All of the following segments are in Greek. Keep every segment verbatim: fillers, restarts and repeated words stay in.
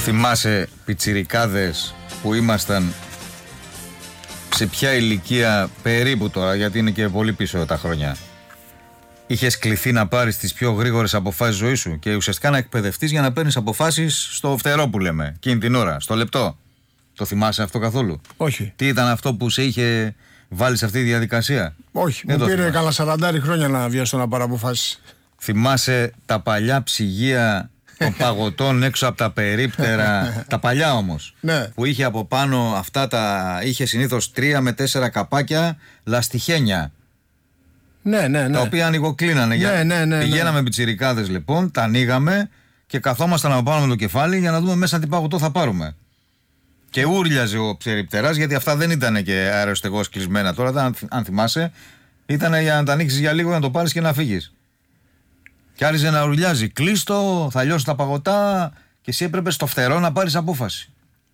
Θυμάσαι πιτσιρικάδες που ήμασταν σε ποια ηλικία περίπου τώρα, γιατί είναι και πολύ πίσω τα χρόνια, είχες κληθεί να πάρεις τις πιο γρήγορες αποφάσεις ζωής σου και ουσιαστικά να εκπαιδευτείς για να παίρνεις αποφάσεις στο φτερό που λέμε, εκείνη την ώρα, στο λεπτό. Το θυμάσαι αυτό καθόλου? Όχι. Τι ήταν αυτό που σε είχε βάλει σε αυτή τη διαδικασία? Όχι. Δεν μου πήρε θυμάσαι. Κάνα σαράντα χρόνια να βιαστώ να πάρω αποφάσεις. Θυμάσαι τα παλιά ψυγεία των παγωτών έξω από τα περίπτερα, τα παλιά όμως, Ναι. που είχε από πάνω αυτά τα, είχε συνήθως τρία με τέσσερα καπάκια λαστιχένια, Ναι, ναι, ναι. τα οποία ανοιγοκλίνανε. Ναι, ναι, ναι, ναι. Πηγαίναμε πιτσιρικάδες λοιπόν, τα ανοίγαμε και καθόμασταν από πάνω με το κεφάλι για να δούμε μέσα τι παγωτό θα πάρουμε. Και ούρλιαζε ο περιπτεράς, γιατί αυτά δεν ήταν και αεροστεγώς κλεισμένα τώρα, αν, αν θυμάσαι, ήταν για να τα ανοίξεις για λίγο, να το πάρεις και να φύγεις. Και άρχιζε να ουρλιάζει. Κλείστο, θα λιώσουν τα παγωτά, και εσύ έπρεπε στο φτερό να πάρεις απόφαση.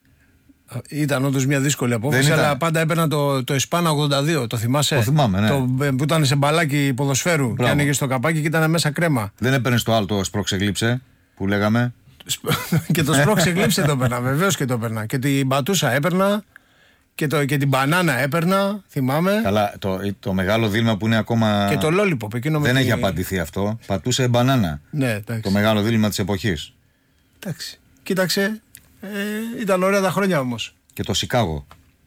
Ήταν όντως μια δύσκολη απόφαση, ήταν. αλλά πάντα έπαιρνα το, το Εσπάνα ογδόντα δύο. Το θυμάσαι? Το θυμάμαι, ναι. Το, που ήταν σε μπαλάκι ποδοσφαίρου. Μπράβο. Και άνοιγε το καπάκι και ήταν μέσα κρέμα. Δεν έπαιρνες το άλλο το σπρώξεγλίψε που λέγαμε? Και το σπρώξεγλίψε το έπαιρνα, βεβαίως και το έπαιρνα. Και την πατούσα έπαιρνα. Και, το, και την μπανάνα έπαιρνα, θυμάμαι. Καλά, το, το μεγάλο δίλημα που είναι ακόμα. Και το lollipop, εκείνο με Δεν τη... έχει απαντηθεί αυτό. Πατούσε μπανάνα. Ναι, εντάξει. Το μεγάλο δίλημα της εποχής. Εντάξει. Κοίταξε, ε, ήταν ωραία τα χρόνια όμως. Και το Σικάγο.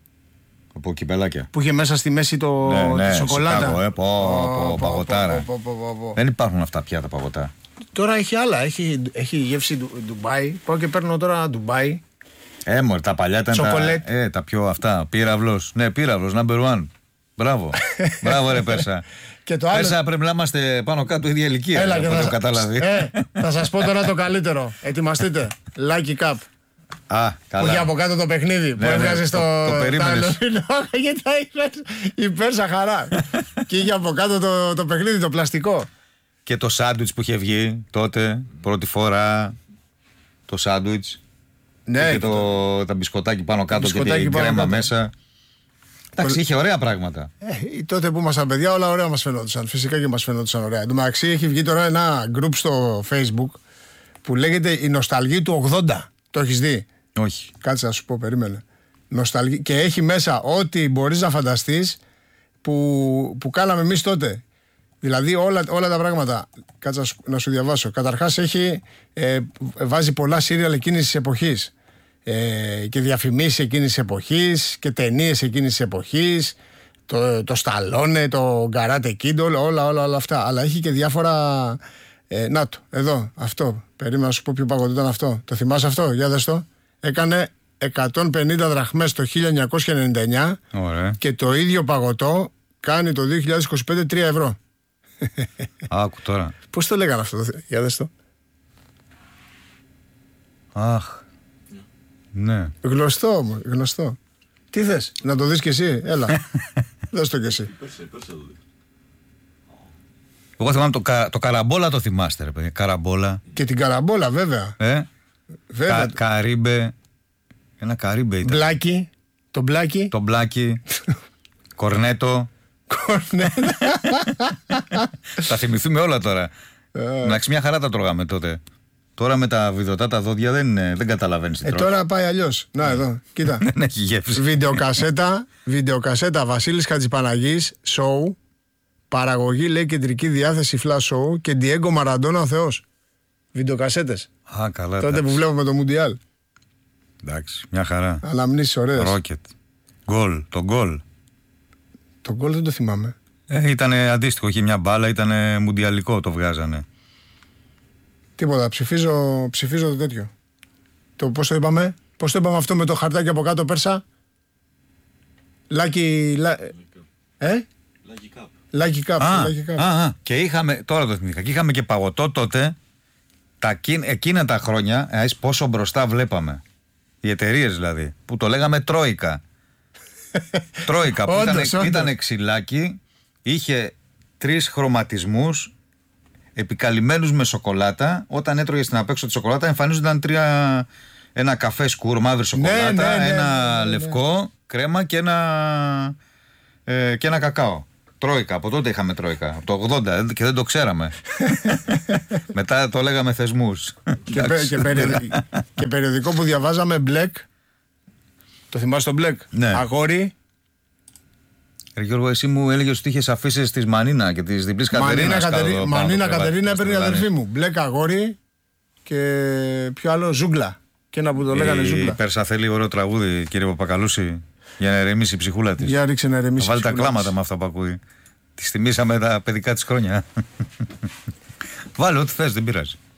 Από κυπελάκια. Που είχε μέσα στη μέση το, Ναι, ναι, τη σοκολάτα. Σικάγο, ε, πω, πω, πω, παγωτάρα. πω, πω, πω, πω. Δεν υπάρχουν αυτά πια τα παγωτά. Τώρα έχει άλλα. Έχει, έχει γεύση Ντου- Ντουμπάι. Πάω και παίρνω τώρα Ντουμπάι. Ε, μωρέ, τα παλιά ήταν τα, Τσοκολέτ. ε, τα πιο αυτά. Πύραυλος. Ναι, πύραυλος, number one. Μπράβο. Μπράβο, ρε Πέρσα. Και το άλλο. Πέρσα, πρέπει να είμαστε πάνω κάτω ίδια ηλικία. Έλα, από και ό,τι θα, έχω καταλάβει. ε, θα σας πω τώρα το καλύτερο. Ετοιμαστείτε. Lucky Cup. Α, Που καλά. είχε από κάτω το παιχνίδι. Που Ναι, ναι, έβγαζε στο. το- το περίμενες. Γιατί η Πέρσα χαρά. Και είχε από κάτω το, το παιχνίδι, το πλαστικό. Και το σάντουιτς που είχε βγει τότε, πρώτη φορά. Το σάντουιτς. Ναι, Και το, τα μπισκοτάκι πάνω κάτω και μπισκοτάκι την πάνω κρέμα κάτω. μέσα. Εντάξει, είχε ωραία πράγματα. Ε, τότε που ήμασταν παιδιά, όλα ωραία μας φαινόντουσαν. Φυσικά και μας φαινόντουσαν ωραία. Εν τω μεταξύ, έχει βγει τώρα ένα group στο Facebook που λέγεται Η Νοσταλγή του ογδόντα. Το έχεις δει? Όχι. Κάτσε να σου πω, περίμενε. Νοσταλγή. Και έχει μέσα ό,τι μπορείς να φανταστείς που, που κάναμε εμείς τότε. Δηλαδή όλα, όλα τα πράγματα. Κάτσε να σου, να σου διαβάσω. Καταρχάς έχει, ε, βάζει πολλά σύριαλ εκείνης της εποχής. Ε, και διαφημίσεις εκείνης της εποχής και ταινίες εκείνης της εποχής. Το, το Σταλόνε, το Γκαράτε Κίντ, όλα, όλα, όλα, όλα αυτά. Αλλά έχει και διάφορα. Ε, να το, εδώ, αυτό. Περίμενα να σου πω ποιο παγωτό ήταν αυτό. Το θυμάσαι αυτό? Για δες το. Έκανε εκατόν πενήντα δραχμές το χίλια εννιακόσια ενενήντα εννιά Ωραία. και το ίδιο παγωτό κάνει το δύο χιλιάδες είκοσι πέντε τρία ευρώ. Άκου τώρα. Πώς το λέγανε αυτό? Για δες το. Αχ. Ναι. Γνωστό μου, γνωστό. Τι θες, να το δεις κι εσύ? Έλα. Δες το κι εσύ. Εγώ θυμάμαι το, κα, το καραμπόλα, το θυμάστε, ρε παιδί. Καραμπόλα. Και την καραμπόλα, βέβαια. Ε. Βέβαια. Κα, καρύμπε. Ένα καρύμπε ήταν. Μπλάκι. Το μπλάκι. Το μπλάκι. Κορνέτο. Κορνέτα. Θα θυμηθούμε όλα τώρα. Εντάξει, μια χαρά τα τρώγαμε τότε. Τώρα με τα βιδωτά τα δόντια δεν, δεν καταλαβαίνεις τι Ε, τρώεις. τώρα πάει αλλιώς. Να, εδώ, κοίτα. Δεν έχει γεύση. Βιντεοκασέτα, βιντεοκασέτα Βασίλης Χατζηπαναγής, show. Παραγωγή, λέει, κεντρική διάθεση flash show και Diego Maradona ο Θεός. Βιντεοκασέτες. Α, καλά. Τότε που βλέπουμε το Μουντιάλ. Εντάξει, μια χαρά. Αναμνήσεις ωραίες. Ρόκετ. Γκολ. Το γκολ. Το γκολ δεν το θυμάμαι. Ε, ήταν αντίστοιχο. Είχε μια μπάλα, ήταν μουντιαλικό. Το βγάζανε. Τίποτα. Ψηφίζω, ψηφίζω το τέτοιο. Το πώς το είπαμε. Πώς το είπαμε αυτό με το χαρτάκι από κάτω, Πέρσα. Λάκι. Λα... Ε? Λάκι Cup. Α, Lucky Cup. α, α, και είχαμε, τώρα το θυμήθηκα, και είχαμε και παγωτό τότε, τα, κίν- εκείνα τα χρόνια, ε, πόσο μπροστά βλέπαμε. Οι εταιρείες δηλαδή, που το λέγαμε Τρόικα. Τρόικα, που Όντως, ήταν, όντως. ήταν ξυλάκι, είχε τρεις χρωματισμούς, επικαλυμμένους με σοκολάτα. Όταν έτρωγες την απέξω τη σοκολάτα, εμφανίζονταν τρία, ένα καφέ σκουρ, μαύρη σοκολάτα, ναι, ναι, ένα ναι, ναι, ναι. λευκό, κρέμα και ένα, ε, και ένα κακάο. Τρόικα, από τότε είχαμε Τρόικα. Από το ογδόντα και δεν το ξέραμε. Μετά το λέγαμε θεσμούς. και, και, περιοδι... και περιοδικό που διαβάζαμε Μπλεκ. Το θυμάσαι το Μπλεκ? Ναι. Αγόρι. Ρε Γιώργο, εσύ μου έλεγες ότι είχες αφήσεις της Μανίνα και της διπλής Κατερίνας. Κατερί... Μανίνα Κατερίνα έπαιρνε η αδερφή μου. Μπλεκ αγόρι και ποιο άλλο, Ζούγκλα. Και ένα που το λέγανε Ζούγκλα. Η Πέρσα θέλει ωραίο τραγούδι, κύριε Παπακαλούση, για να ερεμήσει η ψυχούλα της. Για ρίξε να ερεμήσει. Βάλει τα κλάματα με αυτά που ακούει. Τη θυμήσαμε τα παιδικά της χρόνια. Βάλε ό,τι θες, δεν πειράζει.